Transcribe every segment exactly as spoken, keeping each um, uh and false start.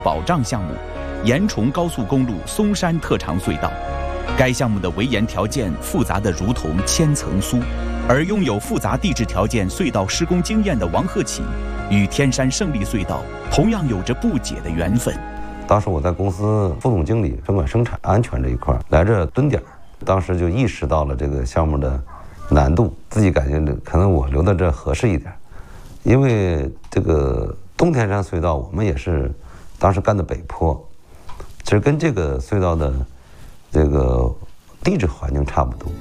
保障项目盐崇高速公路松山特长隧道。该项目的围岩条件复杂得如同千层酥，而拥有复杂地质条件隧道施工经验的王鹤启，与天山胜利隧道同样有着不解的缘分。 当时我在公司副总经理，专管生产安全这一块来这蹲点，当时就意识到了这个项目的难度，自己感觉可能我留在这合适一点，因为这个东天山隧道我们也是当时干的北坡，其实跟这个隧道的这个地质环境差不多。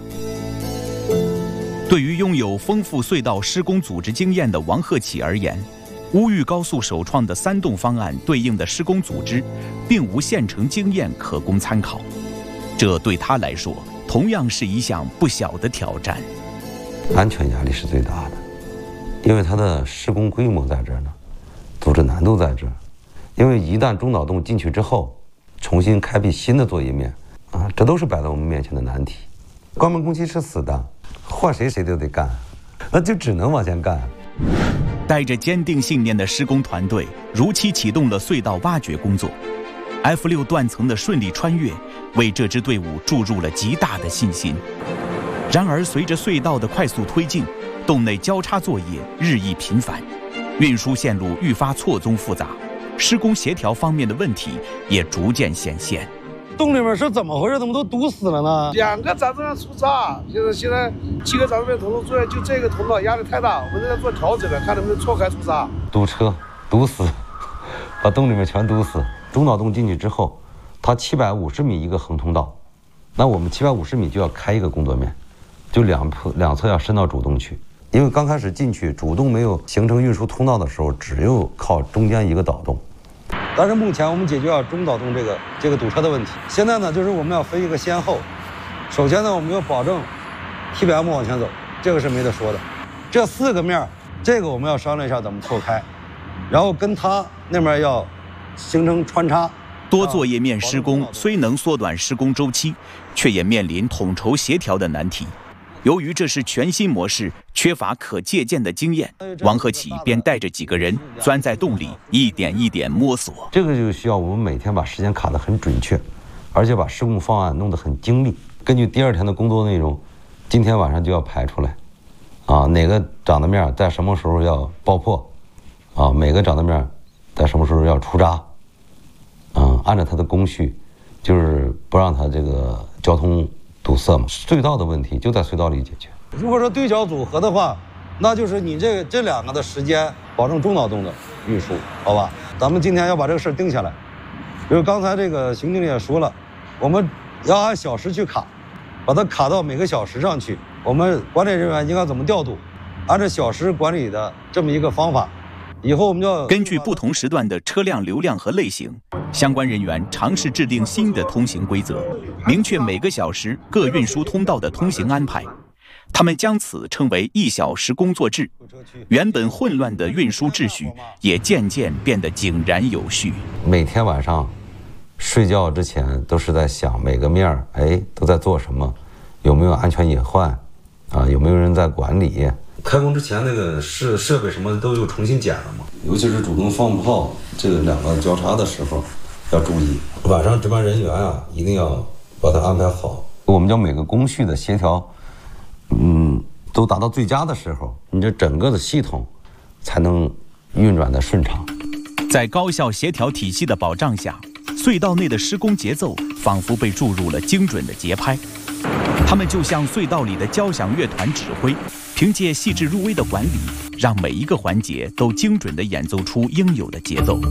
对于拥有丰富隧道施工组织经验的王鹤启而言，乌豫高速首创的三栋方案对应的施工组织，并无现成经验可供参考，这对他来说同样是一项不小的挑战。 安全压力是最大的，因为它的施工规模在这儿呢，组织难度在这儿。因为一旦中脑洞进去之后，重新开辟新的作业面啊，这都是摆在我们面前的难题。关门工期是死的，换谁谁都得干，那就只能往前干。 带着坚定信念的施工团队如期启动了隧道挖掘工作。F 六 断层的顺利穿越，为这支队伍注入了极大的信心。然而，随着隧道的快速推进，洞内交叉作业日益频繁，运输线路愈发错综复杂，施工协调方面的问题也逐渐显现。 洞里面是怎么回事？怎么都堵死了呢？ 两个匝道面出闸，现在现在七个匝道面同时作业，就这个通道压力太大，我们在做调整了，看能不能错开出闸。 堵车，堵死，把洞里面全堵死。中脑洞进去之后，它七百五十米一个横通道，那我们七百五十米就要开一个工作面，就两侧两侧要伸到主洞去。因为刚开始进去，主洞没有形成运输通道的时候，只有靠中间一个导洞。 但是目前我们解决了中导洞这个这个堵车的问题。现在呢，就是我们要分一个先后。首先呢，我们要保证 T B M 往前走，这个是没得说的。这四个面，这个我们要商量一下怎么错开，然后跟它那面要形成穿插。 多作业面施工虽能缩短施工周期，却也面临统筹协调的难题。由于这是全新模式，缺乏可借鉴的经验，王鹤启便带着几个人钻在洞里，一点一点摸索。 这个就需要我们每天把时间卡得很准确，而且把施工方案弄得很精密。根据第二天的工作内容，今天晚上就要排出来，啊，哪个长的面在什么时候要爆破，啊，每个长的面在什么时候要出闸，啊，按照它的工序，就是不让它这个交通堵塞嘛。隧道的问题就在隧道里解决。 如果说对角组合的话，那就是你这个这两个的时间保证中脑洞的运输，好吧？咱们今天要把这个事儿定下来。就是刚才这个邢经理也说了，我们要按小时去卡，把它卡到每个小时上去。我们管理人员应该怎么调度，按照小时管理的这么一个方法。以后我们要根据不同时段的车辆流量和类型，相关人员尝试制定新的通行规则，明确每个小时各运输通道的通行安排。他们将此称为一小时工作制，原本混乱的运输秩序也渐渐变得井然有序。 每天晚上睡觉之前都是在想每个面儿，哎，都在做什么，有没有安全隐患，啊，有没有人在管理。开工之前那个设设备什么的都又重新检了嘛，尤其是主动放炮这个两个交叉的时候要注意。晚上值班人员啊，一定要把它安排好。我们将每个工序的协调，嗯，都达到最佳的时候，你这整个的系统才能运转的顺畅。 在高效协调体系的保障下，隧道内的施工节奏仿佛被注入了精准的节拍。他们就像隧道里的交响乐团指挥，凭借细致入微的管理，让每一个环节都精准地演奏出应有的节奏。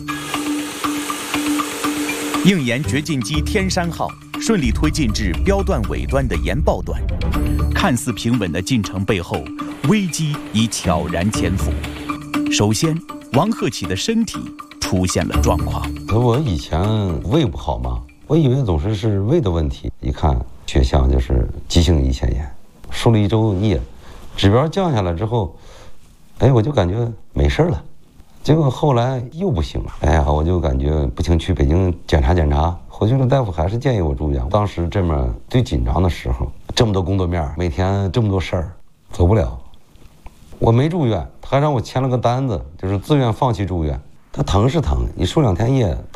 硬岩掘进机天山号顺利推进至标段尾端的岩爆段，看似平稳的进程背后，危机已悄然潜伏。首先，王鹤启的身体出现了状况。 我以前胃不好嘛，我以为总是是胃的问题，一看血象就是急性胰腺炎，输了一周液，指标降下来之后，哎，我就感觉没事了。结果后来又不行了，哎呀，我就感觉不行，去北京检查检查。回去了，大夫还是建议我住院。当时这面最紧张的时候，这么多工作面，每天这么多事儿，走不了。我没住院，他让我签了个单子，就是自愿放弃住院。 它疼是疼，你输两天液